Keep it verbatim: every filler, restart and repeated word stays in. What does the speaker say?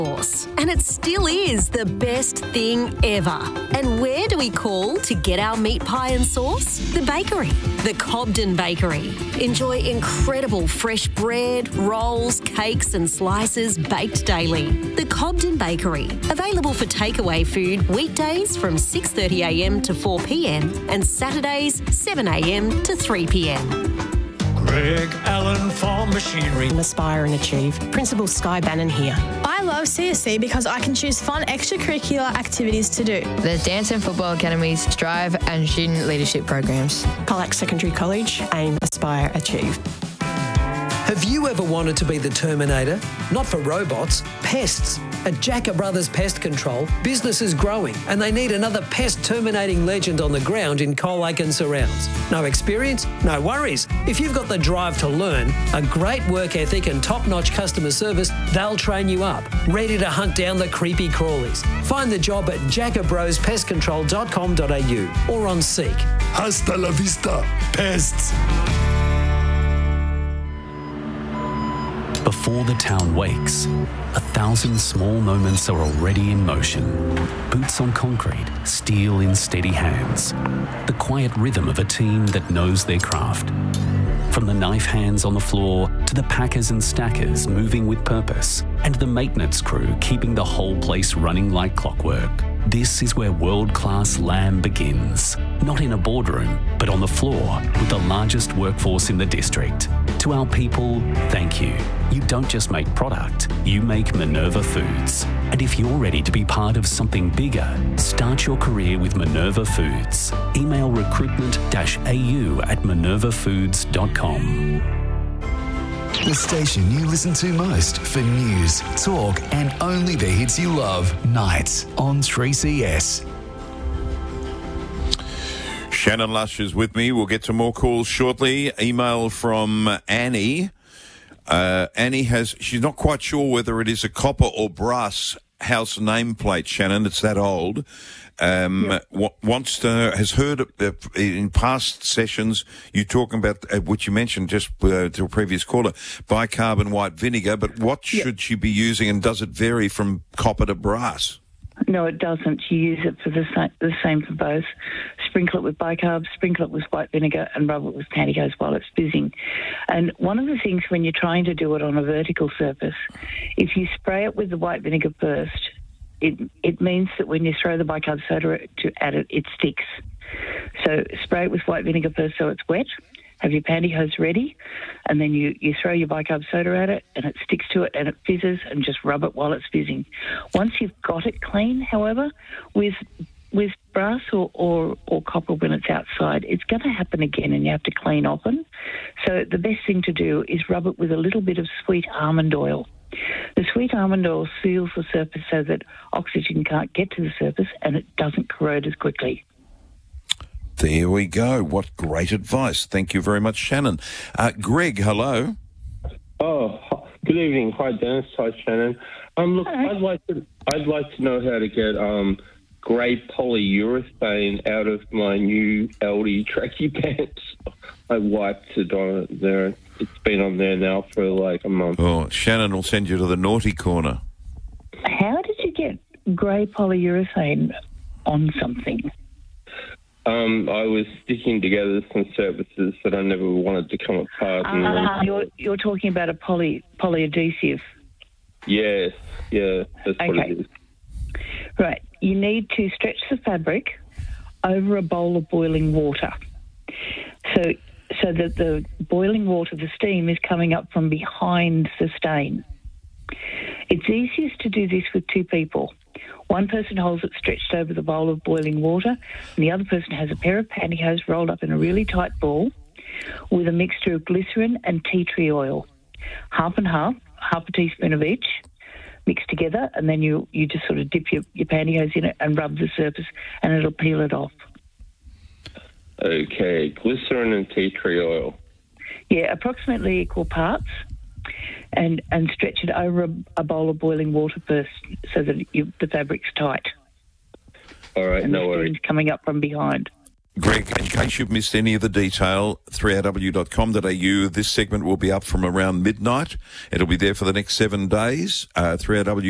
sauce. And it still is the best thing ever. And where do we call to get our meat pie and sauce? The bakery, the Cobden Bakery. Enjoy incredible fresh bread, rolls, cakes and slices baked daily. The Cobden Bakery. Available for takeaway food weekdays from six thirty a m to four p m and Saturdays seven a m to three p m. Greg Allen Farm Machinery. Aspire and Achieve. Principal Sky Bannon here. I love C S C because I can choose fun extracurricular activities to do. The Dance and Football Academies, Strive and Student Leadership Programs. Colac Secondary College. Aim, Aspire, Achieve. Have you ever wanted to be the Terminator? Not for robots, pests. At Jacker Brothers Pest Control, business is growing and they need another pest terminating legend on the ground in Coal Lake and surrounds. No experience? No worries. If you've got the drive to learn, a great work ethic and top-notch customer service, they'll train you up, ready to hunt down the creepy crawlies. Find the job at jacker bros pest control dot com dot a u or on Seek. Hasta la vista, pests. Before the town wakes, a thousand small moments are already in motion. Boots on concrete, steel in steady hands. The quiet rhythm of a team that knows their craft. From the knife hands on the floor to the packers and stackers moving with purpose, and the maintenance crew keeping the whole place running like clockwork. This is where world-class lamb begins. Not in a boardroom, but on the floor with the largest workforce in the district. To our people, thank you. You don't just make product, you make Minerva Foods. And if you're ready to be part of something bigger, start your career with Minerva Foods. Email recruitment dash a u at minerva foods dot com. The station you listen to most for news, talk, and only the hits you love. Nights on three C S. Shannon Lush is with me. We'll get to more calls shortly. Email from Annie. Uh, Annie has, she's not quite sure whether it is a copper or brass house nameplate, Shannon. It's that old. Um, yep. w- wants to, has heard uh, in past sessions you talking about, uh, which you mentioned just uh, to a previous caller, bicarbon white vinegar, but what yep. should she be using, and does it vary from copper to brass? No, it doesn't. You use it for the same, the same for both. Sprinkle it with bicarb, sprinkle it with white vinegar, and rub it with pantyhose while it's fizzing. And one of the things when you're trying to do it on a vertical surface, if you spray it with the white vinegar first, it it means that when you throw the bicarb soda to at it, it sticks. So spray it with white vinegar first so it's wet. Have your pantyhose ready, and then you, you throw your bicarb soda at it, and it sticks to it, and it fizzes, and just rub it while it's fizzing. Once you've got it clean, however, with with brass or, or, or copper when it's outside, it's going to happen again, and you have to clean often. So the best thing to do is rub it with a little bit of sweet almond oil. The sweet almond oil seals the surface so that oxygen can't get to the surface, and it doesn't corrode as quickly. There we go. What great advice. Thank you very much, Shannon. Uh, Greg, hello. Oh, good evening. Hi, Dennis. Hi, Shannon. Um, look, Hello. I'd like to I'd like to know how to get um grey polyurethane out of my new L D tracky pants. I wiped it on there. It's been on there now for like a month. Oh, Shannon will send you to the naughty corner. How did you get grey polyurethane on something? Um, I was sticking together some surfaces that I never wanted to come apart. And Uh, you're you're talking about a poly polyadhesive. yes, yeah, that's what Okay. it is. Right. You need to stretch the fabric over a bowl of boiling water. So so that the boiling water, the steam, is coming up from behind the stain. It's easiest to do this with two people. One person holds it stretched over the bowl of boiling water, and the other person has a pair of pantyhose rolled up in a really tight ball with a mixture of glycerin and tea tree oil. Half and half, half a teaspoon of each, mixed together, and then you, you just sort of dip your, your pantyhose in it and rub the surface, and it'll peel it off. Okay, glycerin and tea tree oil. Yeah, approximately equal parts. And, and stretch it over a, a bowl of boiling water first so that you, the fabric's tight. All right, and no the worries. steam's coming up from behind. Greg, in case you've missed any of the detail, three r w dot com dot a u. This segment will be up from around midnight. It'll be there for the next seven days. Uh, three r w